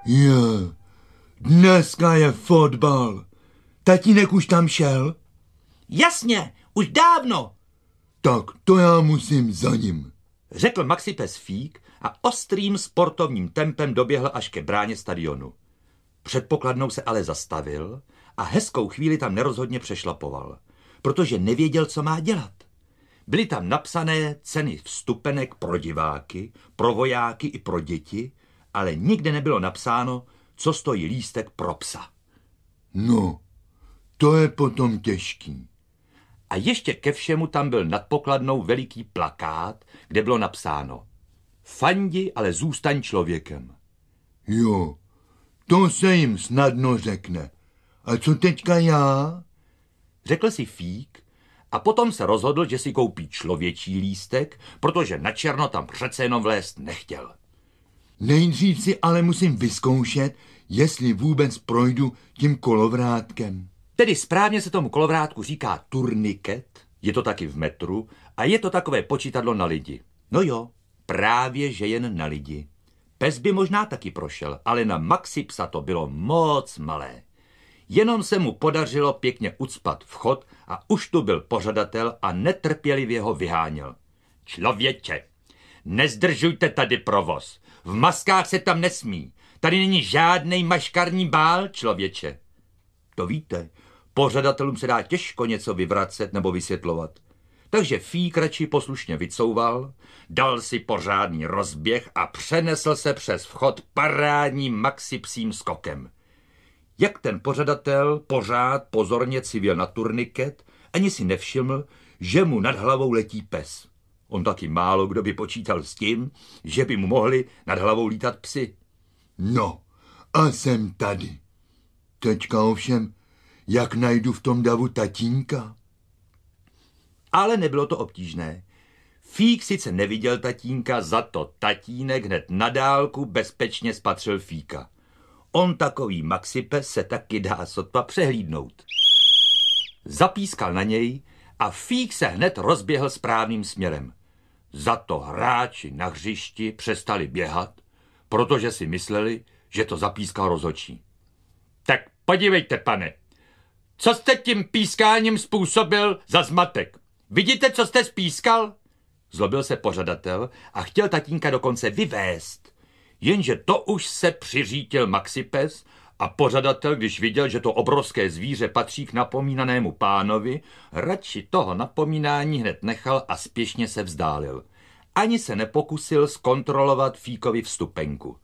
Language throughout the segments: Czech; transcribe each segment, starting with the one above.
Je, dneska je fotbal. Tatínek už tam šel? Jasně, už dávno, Tak to já musím za ním. řekl Maxipes Fík a ostrým sportovním tempem doběhl až ke bráně stadionu. Před pokladnou se ale zastavil a hezkou chvíli tam nerozhodně přešlapoval, protože nevěděl, co má dělat. Byly tam napsané ceny vstupenek pro diváky, pro vojáky i pro děti, ale nikde nebylo napsáno, co stojí lístek pro psa. No, to je potom těžký. A ještě ke všemu tam byl nad pokladnou veliký plakát, kde bylo napsáno: Fandi, ale zůstaň člověkem. Jo, to se jim snadno řekne. A co teďka já? Řekl si Fík a potom se rozhodl, že si koupí člověčí lístek, protože na černo tam přece jenom vlézt nechtěl. Nejdřív si ale musím vyzkoušet, jestli vůbec projdu tím kolovrátkem. Tedy správně se tomu kolovrátku říká turniket, je to taky v metru a je to takové počítadlo na lidi. No jo, právě že jen na lidi. Pes by možná taky prošel, ale na Maxipsa to bylo moc malé. Jenom se mu podařilo pěkně ucpat vchod a už tu byl pořadatel a netrpělivě ho vyháněl. Člověče, nezdržujte tady provoz. V maskách se tam nesmí. Tady není žádnej maškarní bál, člověče. To víte, pořadatelům se dá těžko něco vyvracet nebo vysvětlovat. Takže Fík radši poslušně vycouval, dal si pořádný rozběh a přenesl se přes vchod parádním Maxipsím skokem. Jak ten pořadatel pořád pozorně civil na turniket, ani si nevšiml, že mu nad hlavou letí pes. On taky málo kdo by počítal s tím, že by mu mohli nad hlavou lítat psy. No, a jsem tady. Teďka ovšem, jak najdu v tom davu tatínka? Ale nebylo to obtížné. Fík sice neviděl tatínka, za to tatínek hned na dálku bezpečně spatřil Fíka. On takový Maxipes se taky dá sotva přehlídnout. Zapískal na něj a Fík se hned rozběhl správným směrem. Za to hráči na hřišti přestali běhat, protože si mysleli, že to zapískal rozhodčí. Tak podívejte, pane, co jste tím pískáním způsobil za zmatek? Vidíte, co jste spískal? Zlobil se pořadatel a chtěl tatínka dokonce vyvést. Jenže to už se přiřítil Maxipes a pořadatel, když viděl, že to obrovské zvíře patří k napomínanému pánovi, radši toho napomínání hned nechal a spěšně se vzdálil. Ani se nepokusil zkontrolovat Fíkovi vstupenku.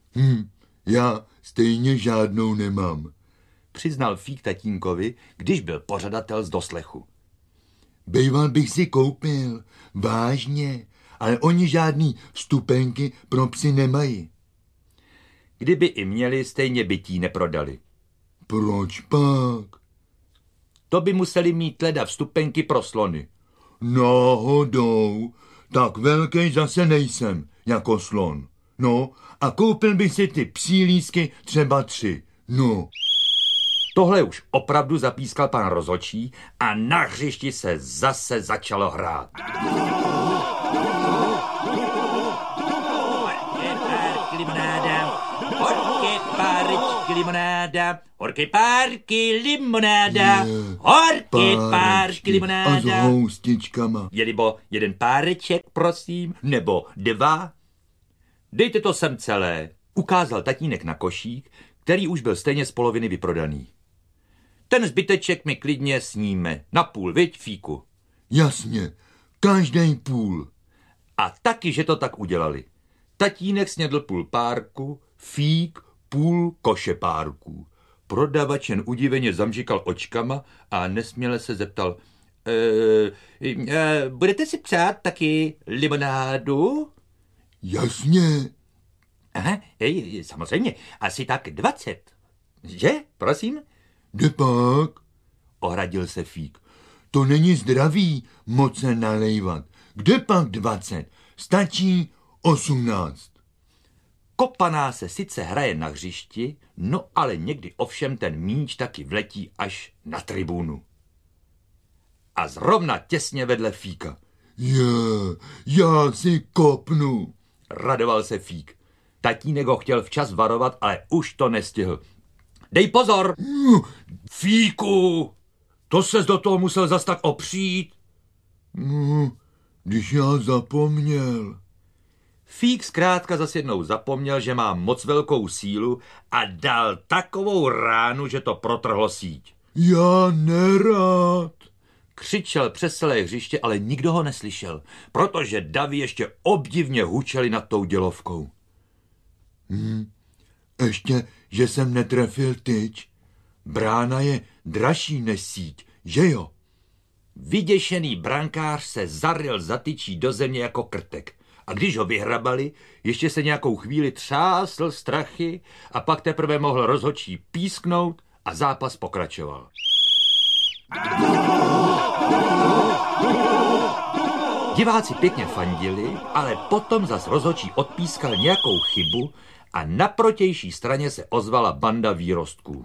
Já stejně žádnou nemám, Přiznal Fík tatínkovi, když byl pořadatel z doslechu. Bejval bych si koupil, vážně, ale oni žádný vstupenky pro psy nemají. Kdyby i měli, stejně by tí neprodali. Proč pak? To by museli mít leda vstupenky pro slony. Náhodou, tak velký zase nejsem, jako slon. No, a koupil bych si ty psí lístky třeba 3. No. Tohle už opravdu zapískal pan rozhodčí a na hřišti se zase začalo hrát. Horké párky limonáda, horké párky limonáda. A s houstičkama. Je-libo jeden páreček, prosím, nebo 2? Dejte to sem celé, ukázal tatínek na košík, který už byl stejně z poloviny vyprodaný. Ten zbyteček mi klidně sníme, na půl, viď, Fíku? Jasně, každej půl. A taky, že to tak udělali. Tatínek snědl půl párku, Fík půl koše párků. Prodavač jen udiveně zamžikal očkama a nesměle se zeptal: budete si přát taky limonádu? Jasně. Aha, samozřejmě, asi tak 20. Že, prosím? Jde pak? Ohradil se Fík. To není zdravý moc se nalejvat. Kde pak 20? Stačí 18. Kopaná se sice hraje na hřišti, no ale někdy ovšem ten míč taky vletí až na tribunu. A zrovna těsně vedle Fíka. Já si kopnu. Radoval se Fík. Tatínek ho chtěl včas varovat, ale už to nestihl. Dej pozor! Fíku! To ses do toho musel zas tak opřít. Když já zapomněl. Fík zkrátka zas jednou zapomněl, že má moc velkou sílu a dal takovou ránu, že to protrhlo síť. Já nerad. Křičel přes celé hřiště, ale nikdo ho neslyšel, protože davy ještě obdivně hučeli nad tou dělovkou. Ještě, že jsem netrefil tyč. Brána je dražší než síť, že jo? Vyděšený brankář se zaryl za tyčí do země jako krtek. A když ho vyhrabali, ještě se nějakou chvíli třásl strachy a pak teprve mohl rozhodčí písknout a zápas pokračoval. Diváci pěkně fandili, ale potom zas rozhodčí odpískal nějakou chybu a na protější straně se ozvala banda výrostků.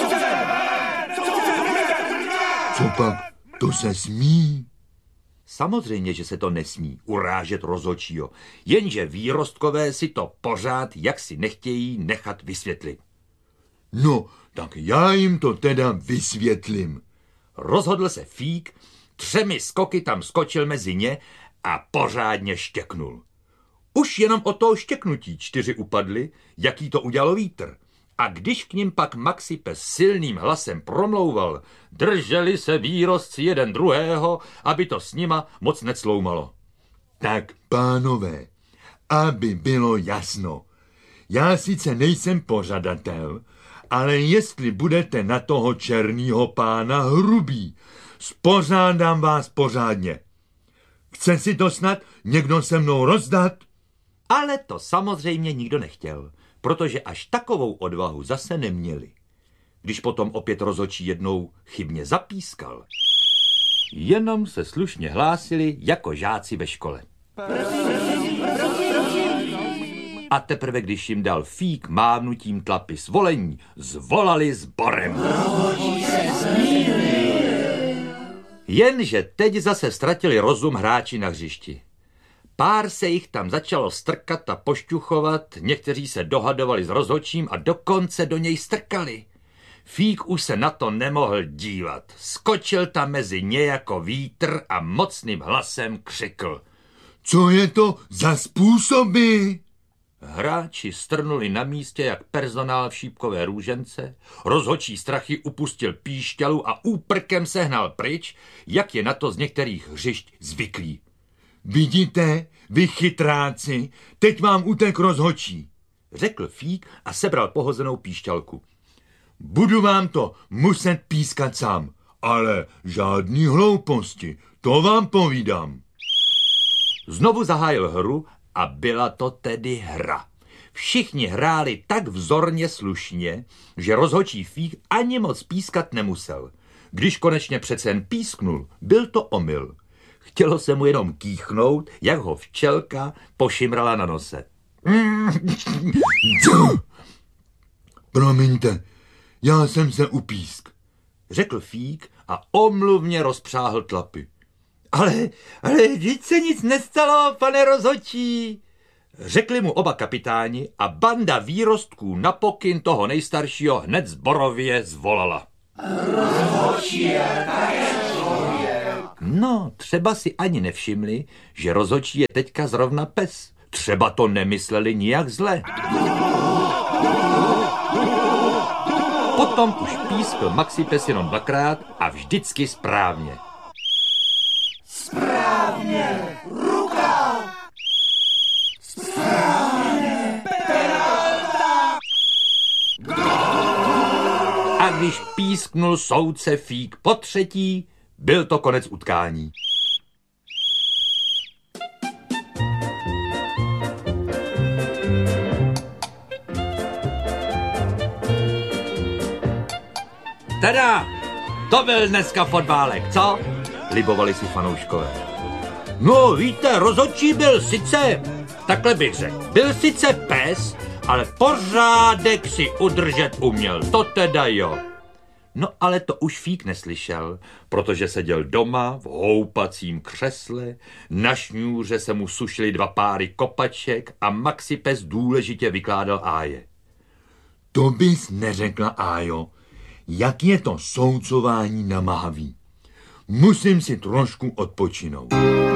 Co pak? To se smí. Samozřejmě, že se to nesmí urážet rozhodčího, jenže výrostkové si to pořád jaksi nechtějí nechat vysvětlit. No, tak já jim to teda vysvětlím. Rozhodl se Fík, 3 skoky tam skočil mezi ně a pořádně štěknul. Už jenom od toho štěknutí 4 upadly, jaký to udělal vítr. A když k nim pak Maxipes silným hlasem promlouval, drželi se výrostci jeden druhého, aby to s nima moc necloumalo. Tak, pánové, aby bylo jasno, já sice nejsem pořadatel, ale jestli budete na toho černýho pána hrubý, spořádám vás pořádně. Chce si to snad někdo se mnou rozdat? Ale to samozřejmě nikdo nechtěl, protože až takovou odvahu zase neměli. Když potom opět rozhodčí jednou chybně zapískal, jenom se slušně hlásili jako žáci ve škole. A teprve, když jim dal Fík mávnutím tlapy svolení, zvolali sborem. Jenže teď zase ztratili rozum hráči na hřišti. Pár se jich tam začalo strkat a pošťuchovat, někteří se dohadovali s rozhodčím a dokonce do něj strkali. Fík už se na to nemohl dívat. Skočil tam mezi ně jako vítr a mocným hlasem křikl. Co je to za způsoby? Hráči strnuli na místě jak personál v šípkové růžence, rozhodčí strachy upustil píšťalu a úprkem sehnal pryč, jak je na to z některých hřišť zvyklý. Vidíte, vy chytráci, teď vám utek rozhodčí, řekl Fík a sebral pohozenou píšťalku. Budu vám to muset pískat sám, ale žádný hlouposti, to vám povídám. Znovu zahájil hru a byla to tedy hra. Všichni hráli tak vzorně slušně, že rozhodčí Fík ani moc pískat nemusel. Když konečně přece jen písknul, byl to omyl. Chtělo se mu jenom kýchnout, jak ho včelka pošimrala na nose. Promiňte, já jsem se upísk, řekl Fík a omluvně rozpřáhl tlapy. Ale vždyť se nic nestalo, pane rozhodčí, řekli mu oba kapitáni a banda výrostků na pokyn toho nejstaršího hned zborově zvolala. Rozhodčí je také člověk. No, třeba si ani nevšimli, že rozhodčí je teďka zrovna pes. Třeba to nemysleli nijak zle. Potom už pískl Maxipes jenom 2krát a vždycky správně. Správně, ruka! Správně, penalta! A když písknul soudce Fík po 3., byl to konec utkání. Teda, to byl dneska fotbálek, co? Libovali si fanouškové. No víte, rozhodčí byl sice, takhle bych řekl, byl sice pes, ale pořádek si udržet uměl, to teda jo. No ale to už Fík neslyšel, protože seděl doma v houpacím křesle, na šňůře se mu sušily 2 páry kopaček a Maxi pes důležitě vykládal Áje. To bys neřekla, Ájo, jak je to soucování namáhavý. Musím si trošku odpočinout.